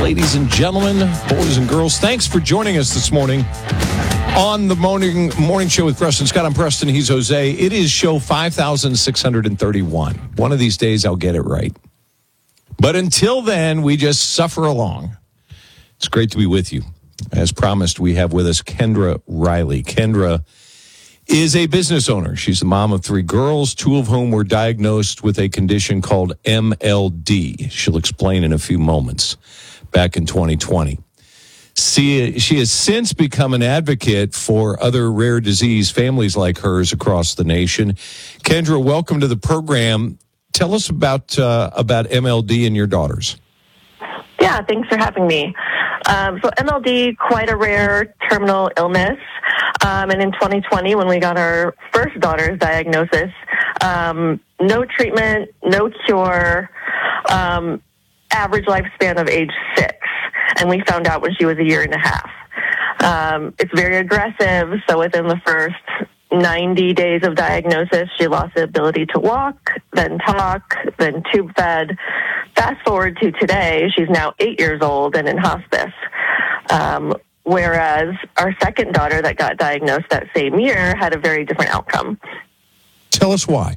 ladies and gentlemen, boys and girls, thanks for joining us this morning on the morning show with Preston Scott. I'm Preston. He's Jose. It is show 5,631. One of these days, I'll get it right. But until then, we just suffer along. It's great to be with you. As promised, we have with us Kendra Riley. Kendra is a business owner. She's the mom of 3 girls, 2 of whom were diagnosed with a condition called MLD. She'll explain in a few moments. Back in 2020. She has since become an advocate for other rare disease families like hers across the nation. Kendra, welcome to the program. Tell us about MLD and your daughters. Yeah, thanks for having me. So MLD, quite a rare terminal illness. And in 2020, when we got our first daughter's diagnosis, no treatment, no cure, average lifespan of age 6. And we found out when she was 1.5 years. It's very aggressive. So within the first 90 days of diagnosis, she lost the ability to walk, then talk, then tube fed. Fast forward to today, she's now 8 years old and in hospice. Whereas our second daughter that got diagnosed that same year had a very different outcome. Tell us why.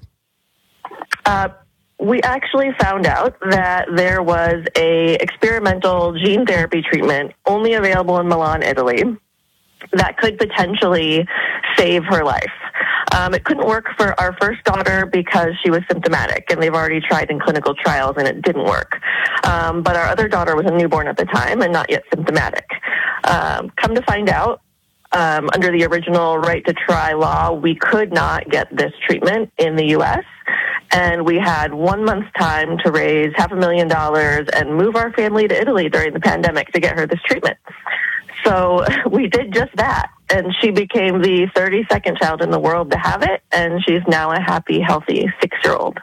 We actually found out that there was a experimental gene therapy treatment only available in Milan, Italy, that could potentially save her life. It couldn't work for our first daughter because she was symptomatic, and they've already tried in clinical trials, and it didn't work. But our other daughter was a newborn at the time and not yet symptomatic. Come to find out, under the original right to try law, we could not get this treatment in the U.S., and we had 1 month's time to raise $500,000 and move our family to Italy during the pandemic to get her this treatment. So we did just that, and she became the 32nd child in the world to have it, and she's now a happy, healthy 6-year-old.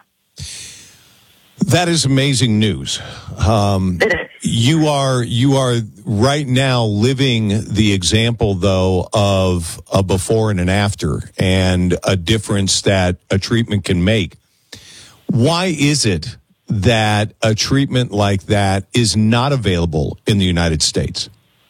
That is amazing news. It is. You are right now living the example, though, of a before and an after, and a difference that a treatment can make. Why is it that a treatment like that is not available in the United States?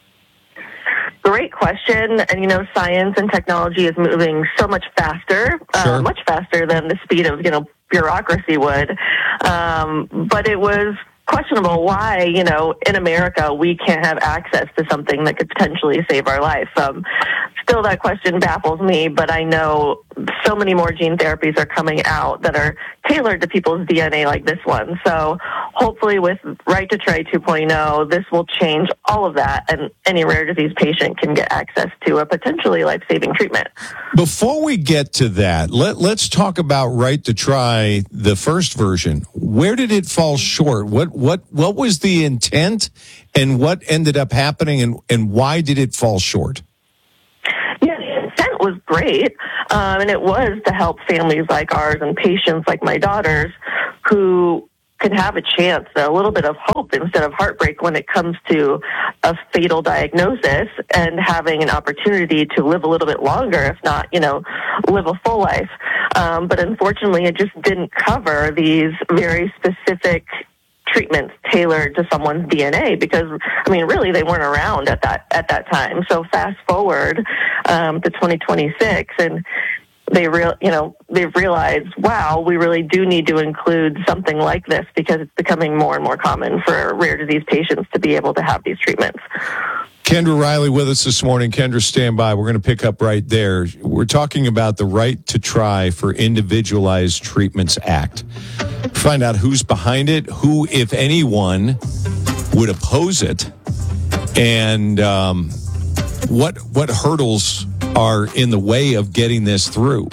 Great question. And, science and technology is moving so much faster, Sure. Much faster than the speed of, bureaucracy would. But it was questionable why, in America, we can't have access to something that could potentially save our life. Still, that question baffles me, but I know so many more gene therapies are coming out that are tailored to people's DNA like this one. So hopefully with Right to Try 2.0, this will change all of that, and any rare disease patient can get access to a potentially life-saving treatment. Before we get to that, let's talk about Right to Try, the first version. Where did it fall short? What was the intent, and what ended up happening, and why did it fall short? Yeah, the intent was great, and it was to help families like ours and patients like my daughters who can have a chance, a little bit of hope instead of heartbreak when it comes to a fatal diagnosis, and having an opportunity to live a little bit longer, if not, live a full life. But unfortunately, it just didn't cover these very specific treatments tailored to someone's DNA, because really they weren't around at that time. So fast forward to 2026, and they've realized, wow, we really do need to include something like this, because it's becoming more and more common for rare disease patients to be able to have these treatments. Kendra Riley with us this morning. Kendra, stand by. We're going to pick up right there. We're talking about the Right to Try for Individualized Treatments Act. Find out who's behind it, who, if anyone, would oppose it, and what hurdles are in the way of getting this through.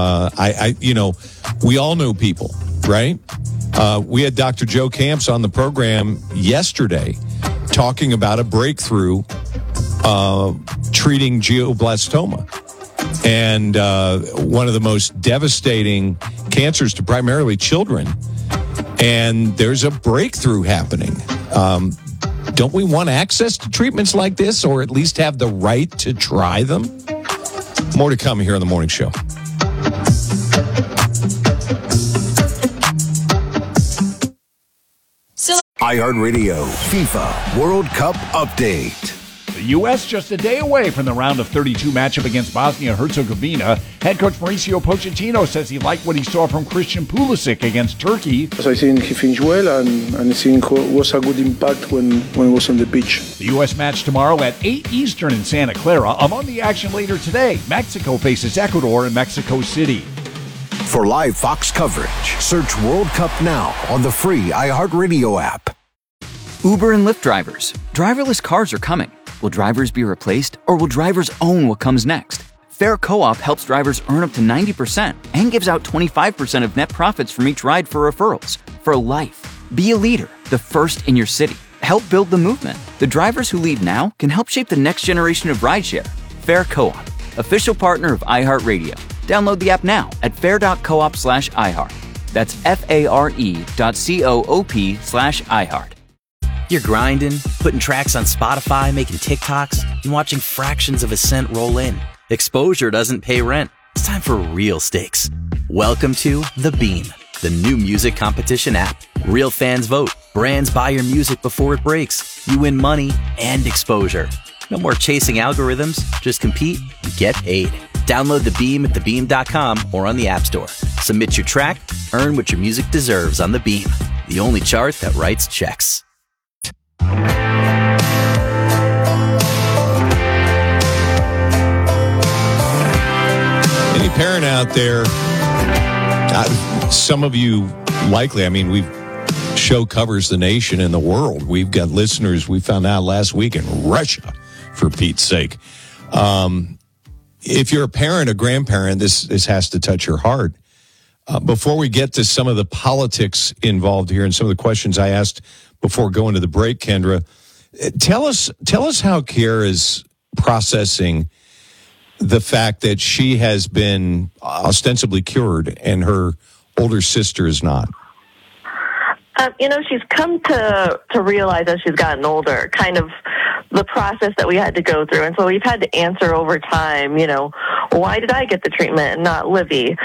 We all know people, right? We had Dr. Joe Camps on the program yesterday talking about a breakthrough treating glioblastoma, and one of the most devastating cancers to primarily children. And there's a breakthrough happening. Don't we want access to treatments like this, or at least have the right to try them? More to come here on The Morning Show. iHeartRadio FIFA World Cup Update. The U.S. just a day away from the round of 32 matchup against Bosnia-Herzegovina. Head coach Mauricio Pochettino says he liked what he saw from Christian Pulisic against Turkey. I think he finished well, and I think it was a good impact when he was on the pitch. The U.S. match tomorrow at 8 Eastern in Santa Clara. Among the action later today, Mexico faces Ecuador in Mexico City. For live Fox coverage, search World Cup now on the free iHeartRadio app. Uber and Lyft drivers. Driverless cars are coming. Will drivers be replaced, or will drivers own what comes next? Fair Co-op helps drivers earn up to 90% and gives out 25% of net profits from each ride for referrals. For life. Be a leader, the first in your city. Help build the movement. The drivers who lead now can help shape the next generation of rideshare. Fair Co-op, official partner of iHeartRadio. Download the app now at fair.coop/iHeart. That's FARE.coop/iHeart. You're grinding, putting tracks on Spotify, making TikToks, and watching fractions of a cent roll in. Exposure doesn't pay rent. It's time for real stakes. Welcome to The Beam, the new music competition app. Real fans vote. Brands buy your music before it breaks. You win money and exposure. No more chasing algorithms. Just compete and get paid. Download The Beam at thebeam.com or on the App Store. Submit your track, earn what your music deserves on The Beam, the only chart that writes checks. Any parent out there, some of you likely, show covers the nation and the world. We've got listeners we found out last week in Russia, for Pete's sake. If you're a parent, a grandparent, this has to touch your heart. Before we get to some of the politics involved here and some of the questions I asked before going to the break, Kendra, tell us how Kiera is processing the fact that she has been ostensibly cured and her older sister is not. She's come to realize as she's gotten older, kind of the process that we had to go through. And so we've had to answer over time, why did I get the treatment and not Livy?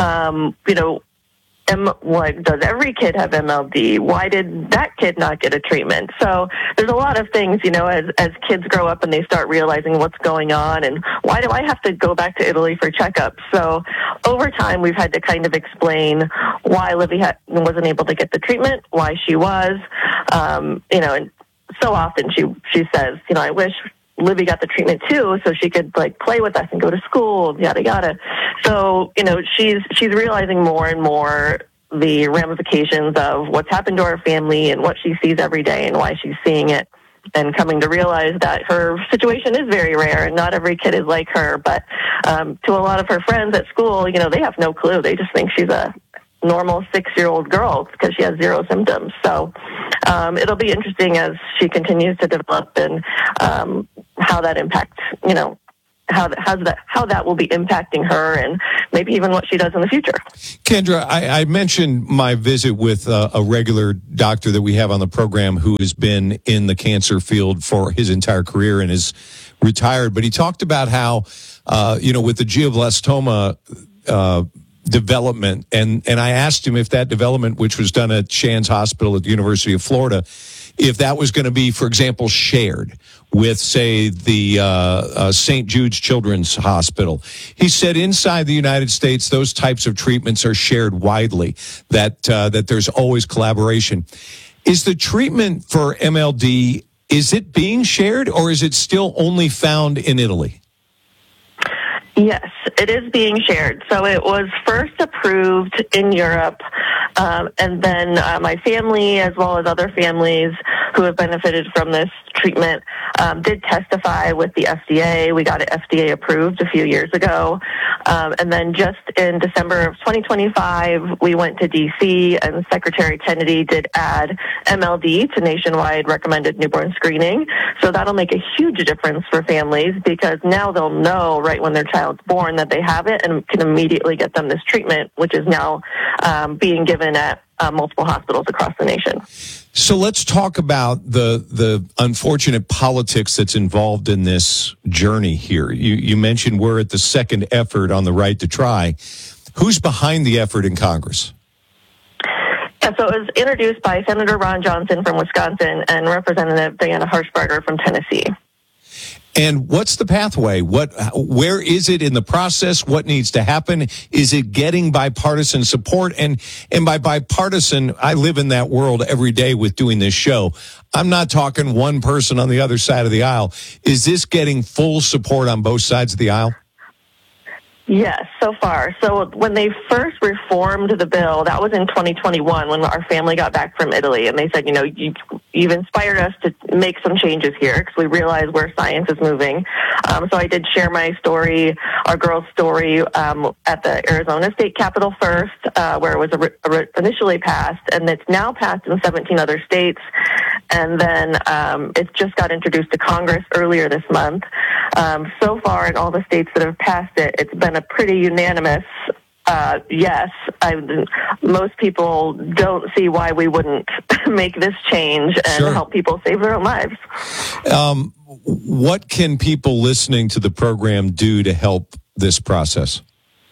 Does every kid have MLD? Why did that kid not get a treatment? So there's a lot of things, as kids grow up and they start realizing what's going on and why do I have to go back to Italy for checkups? So over time, we've had to kind of explain why Livy wasn't able to get the treatment, why she was, and so often she says, I wish Livy got the treatment too, so she could play with us and go to school, yada yada. So she's realizing more and more the ramifications of what's happened to her family and what she sees every day and why she's seeing it, and coming to realize that her situation is very rare and not every kid is like her. But to a lot of her friends at school, they have no clue. They just think she's a normal 6-year-old girl because she has zero symptoms. So it'll be interesting as she continues to develop and how that impacts, how that will be impacting her and maybe even what she does in the future. Kendra, I mentioned my visit with a regular doctor that we have on the program who has been in the cancer field for his entire career and is retired. But he talked about how, with the glioblastoma development, and I asked him if that development, which was done at Shands Hospital at the University of Florida, if that was going to be, for example, shared with, say, the St. Jude's Children's Hospital. He said inside the United States, those types of treatments are shared widely, that there's always collaboration. Is the treatment for MLD, is it being shared, or is it still only found in Italy? Yes, it is being shared. So it was first approved in Europe, and then my family, as well as other families who have benefited from this treatment, did testify with the FDA. We got it FDA approved a few years ago. And then just in December of 2025, we went to D.C., and Secretary Kennedy did add MLD to nationwide recommended newborn screening. So that'll make a huge difference for families because now they'll know right when their child's born that they have it and can immediately get them this treatment, which is now being given at multiple hospitals across the nation. So let's talk about the unfortunate politics that's involved in this journey here. You mentioned we're at the second effort on the right to try. Who's behind the effort in Congress? Yeah, so it was introduced by Senator Ron Johnson from Wisconsin and Representative Diana Harshbarger from Tennessee. And what's the pathway? Where is it in the process? What needs to happen? Is it getting bipartisan support? And by bipartisan, I live in that world every day with doing this show. I'm not talking one person on the other side of the aisle. Is this getting full support on both sides of the aisle? Yes, so far. So when they first reformed the bill, that was in 2021 when our family got back from Italy. And they said, you've inspired us to make some changes here because we realize where science is moving. So I did share my story, our girl's story, at the Arizona State Capitol first, where it was initially passed. And it's now passed in 17 other states. And then it just got introduced to Congress earlier this month. So far, in all the states that have passed it, it's been a pretty unanimous yes. Most people don't see why we wouldn't make this change and help people save their own lives. What can people listening to the program do to help this process?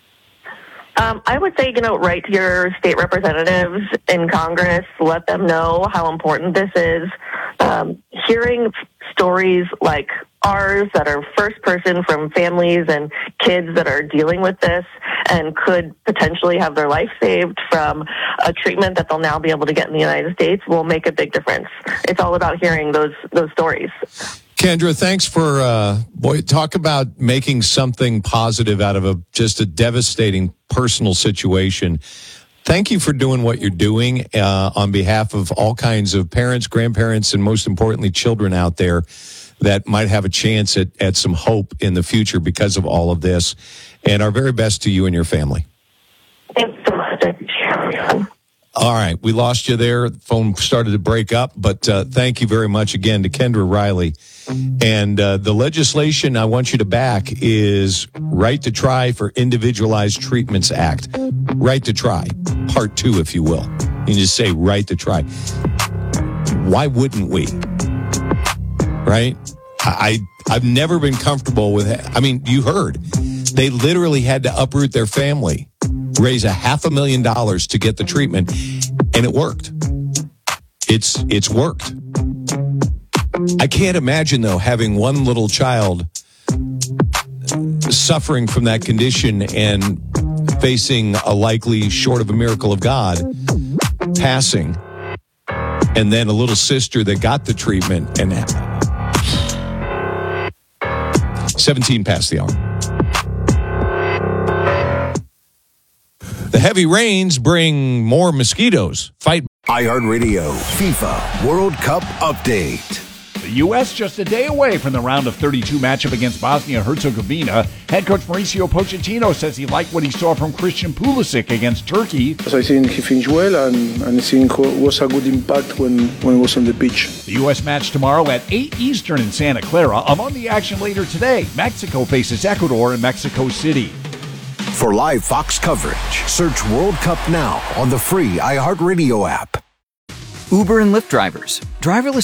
I would say, write to your state representatives in Congress, let them know how important this is. Hearing stories like ours that are first person from families and kids that are dealing with this and could potentially have their life saved from a treatment that they'll now be able to get in the United States will make a big difference. It's all about hearing those stories. Kendra, thanks for, talk about making something positive out of just a devastating personal situation. Thank you for doing what you're doing on behalf of all kinds of parents, grandparents, and most importantly, children out there that might have a chance at some hope in the future because of all of this. And our very best to you and your family. Thanks so much. I appreciate it. All right. We lost you there. The phone started to break up, but thank you very much again to Kendra Riley. And the legislation I want you to back is Right to Try for Individualized Treatments Act. Right to Try, Part 2, if you will. You can just say Right to Try. Why wouldn't we? Right? I've never been comfortable with it. I mean, you heard. They literally had to uproot their family, raise $500,000 to get the treatment, and it worked. It's worked. I can't imagine, though, having one little child suffering from that condition and facing a likely, short of a miracle of God, passing, and then a little sister that got the treatment and 17 past the hour. The heavy rains bring more mosquitoes. Fight. iHeartRadio FIFA World Cup update. The U.S. just a day away from the round of 32 matchup against Bosnia-Herzegovina. Head coach Mauricio Pochettino says he liked what he saw from Christian Pulisic against Turkey. I think he finished well, and I think it was a good impact when he was on the pitch. The U.S. match tomorrow at 8 Eastern in Santa Clara. Among the action later today, Mexico faces Ecuador in Mexico City. For live Fox coverage, search World Cup now on the free iHeartRadio app. Uber and Lyft drivers. Driverless